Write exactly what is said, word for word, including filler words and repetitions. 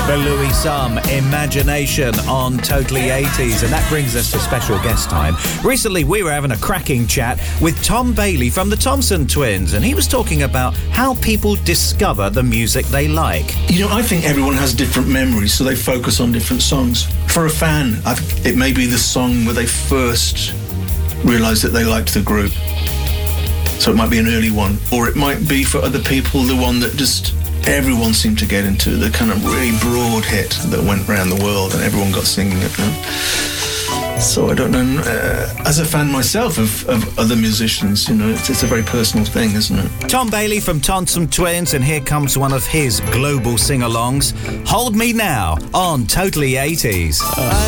The Louis Sum, Imagination on Totally eighties. And that brings us to special guest time. Recently, we were having a cracking chat with Tom Bailey from the Thompson Twins, and he was talking about how people discover the music they like. You know, I think everyone has different memories, so they focus on different songs. For a fan, I think it may be the song where they first realised that they liked the group. So it might be an early one. Or it might be, for other people, the one that just everyone seemed to get into, the kind of really broad hit that went around the world and everyone got singing it. You know? So I don't know. Uh, as a fan myself of, of other musicians, you know, it's, it's a very personal thing, isn't it? Tom Bailey from Thompson Twins, and here comes one of his global sing-alongs, Hold Me Now on Totally eighties. Uh.